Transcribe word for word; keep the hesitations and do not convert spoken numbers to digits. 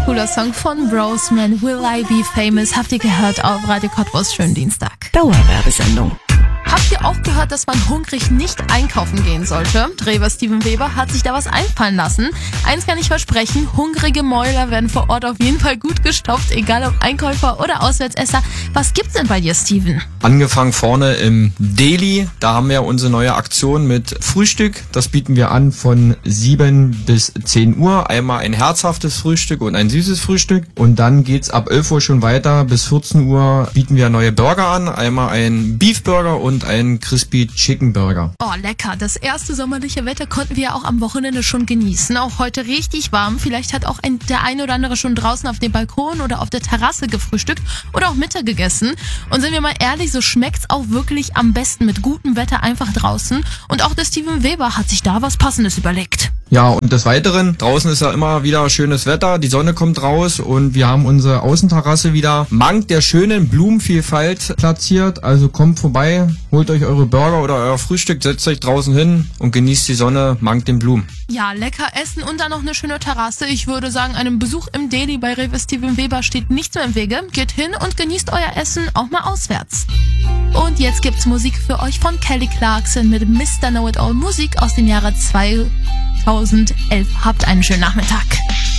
cooler Song von Roseman, Will I Be Famous, habt ihr gehört auf Radio Cottbus. Schönen Dienstag. Dauerwerbesendung. Habt ihr auch gehört, dass man hungrig nicht einkaufen gehen sollte? Drewer Steven Weber hat sich da was einfallen lassen. Eins kann ich versprechen, hungrige Mäuler werden vor Ort auf jeden Fall gut gestopft, egal ob Einkäufer oder Auswärtsesser. Was gibt's denn bei dir, Steven? Angefangen vorne im Deli, da haben wir unsere neue Aktion mit Frühstück. Das bieten wir an von sieben bis zehn Uhr. Einmal ein herzhaftes Frühstück und ein süßes Frühstück. Und dann geht's ab elf Uhr schon weiter. Bis vierzehn Uhr bieten wir neue Burger an. Einmal ein Beef Burger und ein Crispy Chicken Burger. Oh, lecker. Das erste sommerliche Wetter konnten wir ja auch am Wochenende schon genießen. Auch heute richtig warm. Vielleicht hat auch ein, der eine oder andere schon draußen auf dem Balkon oder auf der Terrasse gefrühstückt oder auch Mittag gegessen. Und sind wir mal ehrlich, so schmeckt's auch wirklich am besten mit gutem Wetter einfach draußen. Und auch der Steven Weber hat sich da was Passendes überlegt. Ja, und des Weiteren, draußen ist ja immer wieder schönes Wetter, die Sonne kommt raus und wir haben unsere Außenterrasse wieder dank der schönen Blumenvielfalt platziert. Also kommt vorbei, holt euch eure Burger oder euer Frühstück, setzt euch draußen hin und genießt die Sonne dank den Blumen. Ja, lecker essen und dann noch eine schöne Terrasse. Ich würde sagen, einem Besuch im Deli bei Rewe Steven Weber steht nichts mehr im Wege. Geht hin und genießt euer Essen auch mal auswärts. Und jetzt gibt's Musik für euch von Kelly Clarkson mit Mister Know-It-All, Musik aus dem Jahre zweitausendelf. Habt einen schönen Nachmittag.